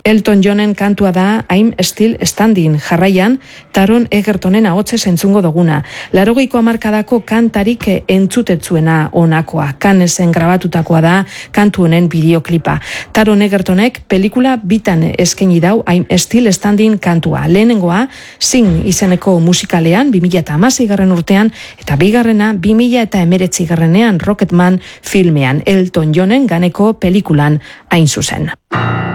Elton Johnen kantua da I'm Still Standing, jarraian Taron Egertonen ahotsez entzungo duguna. 80ko hamarkadako kantarik entzutetzuena honakoa. Cannesen grabatutakoa da kantu honen bideoklipa. Taron Egertonek pelikula bitan eskaini dau I'm Still Standing kantua. Lehenengoa Sing izeneko musikalean 2016 urtean eta bigarrena 2019 Rocketman filmean Elton Johnen ganeko pelikulan hain zuzen.